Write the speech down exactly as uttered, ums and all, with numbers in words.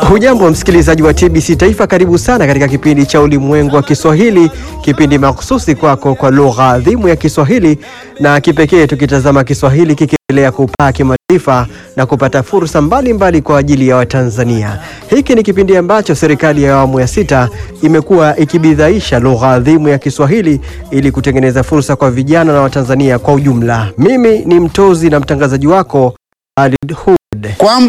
Hujambo msikilizaji wa T B C Taifa, karibu sana katika kipindi cha Ulimwengu wa Kiswahili, kipindi mahususi kwako kwa lugha adhimu ya Kiswahili, na kipekee tukitazama Kiswahili kikiendelea kupaa kimataifa na kupata fursa mbalimbali kwa ajili ya Watanzania. Hiki ni kipindi ambacho serikali ya awamu ya sita imekuwa ikibidhaisha lugha adhimu ya Kiswahili ili kutengeneza fursa kwa vijana na Watanzania kwa ujumla. Mimi ni mtozi na mtangazaji wako Khalid Hood.